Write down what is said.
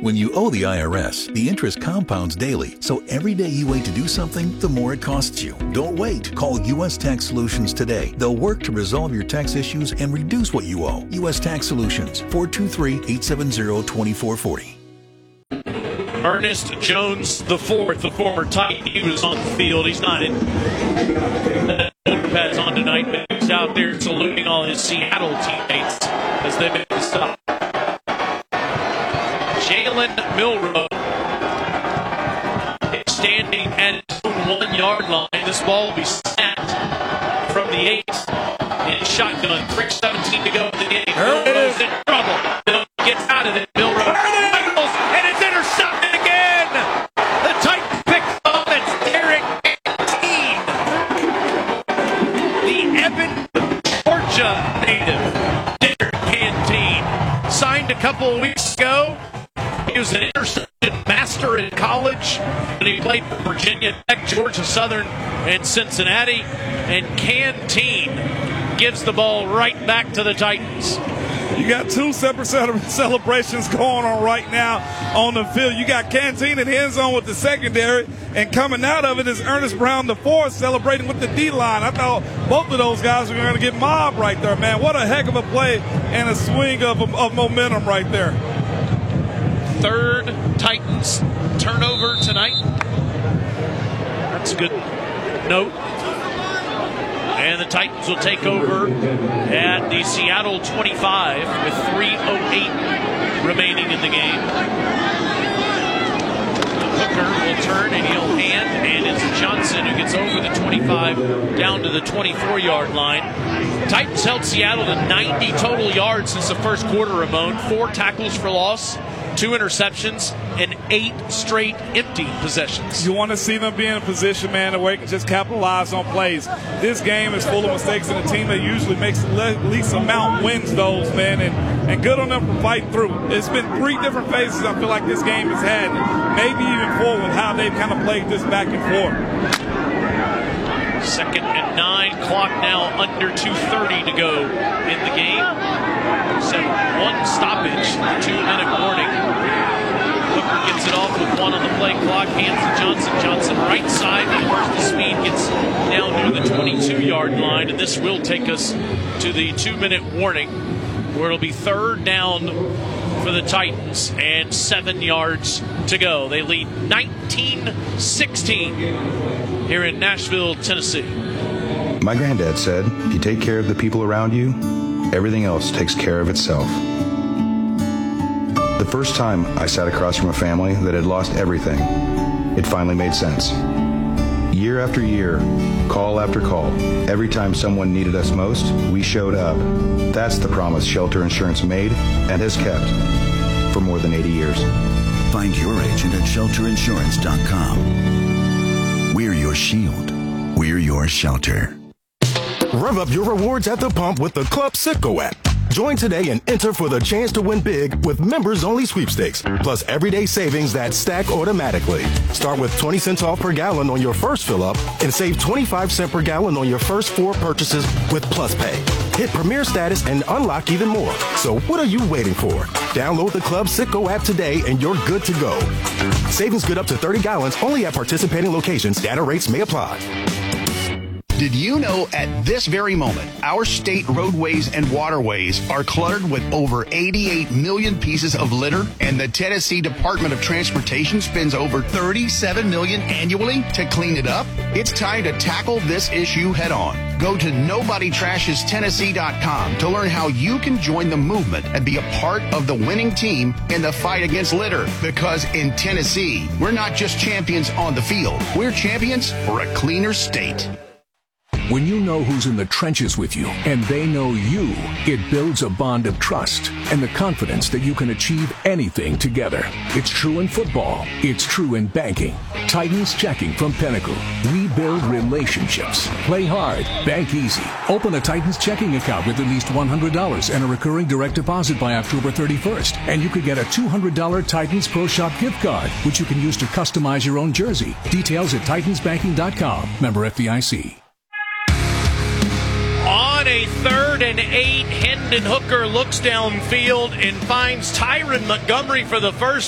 When you owe the IRS, the interest compounds daily, so every day you wait to do something, the more it costs you. Don't wait. Call U.S. Tax Solutions today. They'll work to resolve your tax issues and reduce what you owe. U.S. Tax Solutions, 423-870-2440. Ernest Jones IV, the former Titan, he was on the field. He's not in pads on tonight, but he's out there saluting all his Seattle teammates as they make the stop. Jalen Milroe is standing at his own 1 yard line. This ball will be snapped from the 8 in shotgun. 3:17 to go in the game. Milroe's in trouble. Gets out of it. Milroe michaels, and it's intercepted again. The Titans pick up. It's Derek Canteen, the Evan, Georgia native. Derek Canteen signed a couple of weeks ago. He was an interception master in college, and he played for Virginia Tech, Georgia Southern, and Cincinnati. And Canteen gives the ball right back to the Titans. You got two separate celebrations going on right now on the field. You got Canteen in the end zone with the secondary, and coming out of it is Ernest Brown IV celebrating with the D-line. I thought both of those guys were going to get mobbed right there, man. What a heck of a play and a swing of momentum right there. Third Titans turnover tonight. That's a good note. And the Titans will take over at the Seattle 25 with 3:08 remaining in the game. The hooker will turn and he'll hand, and it's Johnson who gets over the 25 down to the 24-yard line. Titans held Seattle to 90 total yards since the first quarter, Ramon. 4 tackles for loss, 2 interceptions, and 8 straight empty possessions. You want to see them be in a position, man, where they can just capitalize on plays. This game is full of mistakes, and a team that usually makes the least amount wins those, man, and good on them for fighting through. It's been 3 different phases I feel like this game has had, maybe even 4 with how they've kind of played this back and forth. 2nd and 9, clock now under 2:30 to go in the game. So 1 stoppage, 2-minute warning. Hooker gets it off with 1 on the play clock, hands to Johnson. Johnson right side, he burst the speed, gets down near the 22-yard line, and this will take us to the 2-minute warning, where it'll be 3rd down for the Titans and 7 yards to go. They lead 19-16 here in Nashville, Tennessee. My granddad said, if you take care of the people around you, everything else takes care of itself. The first time I sat across from a family that had lost everything, it finally made sense. Year after year, call after call, every time someone needed us most, we showed up. That's the promise Shelter Insurance made and has kept for more than 80 years. Find your agent at shelterinsurance.com. We're your shield. We're your shelter. Rev up your rewards at the pump with the Club Citgo app. Join today and enter for the chance to win big with members-only sweepstakes, plus everyday savings that stack automatically. Start with 20 cents off per gallon on your first fill-up and save 25 cents per gallon on your first 4 purchases with Plus Pay. Hit Premier status and unlock even more. So what are you waiting for? Download the Club Citgo app today and you're good to go. Savings good up to 30 gallons only at participating locations. Data rates may apply. Did you know at this very moment, our state roadways and waterways are cluttered with over 88 million pieces of litter, and the Tennessee Department of Transportation spends over $37 million annually to clean it up? It's time to tackle this issue head on. Go to NobodyTrashesTennessee.com to learn how you can join the movement and be a part of the winning team in the fight against litter. Because in Tennessee, we're not just champions on the field, we're champions for a cleaner state. When you know who's in the trenches with you and they know you, it builds a bond of trust and the confidence that you can achieve anything together. It's true in football. It's true in banking. Titans Checking from Pinnacle. We build relationships. Play hard. Bank easy. Open a Titans checking account with at least $100 and a recurring direct deposit by October 31st. And you could get a $200 Titans Pro Shop gift card, which you can use to customize your own jersey. Details at titansbanking.com. Member FDIC. On a 3rd and 8, Hendon Hooker looks downfield and finds Tyron Montgomery for the first